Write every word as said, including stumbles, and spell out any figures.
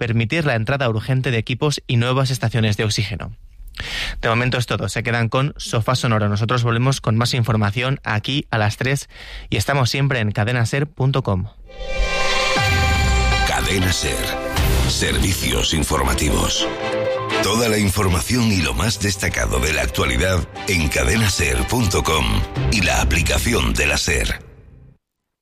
permitir la entrada urgente de equipos y nuevas estaciones de oxígeno. De momento es todo, se quedan con Sofá Sonoro. Nosotros volvemos con más información aquí a las tres y estamos siempre en cadena ser punto com. Cadena Ser. Servicios informativos. Toda la información y lo más destacado de la actualidad en cadena ser punto com y la aplicación de la SER.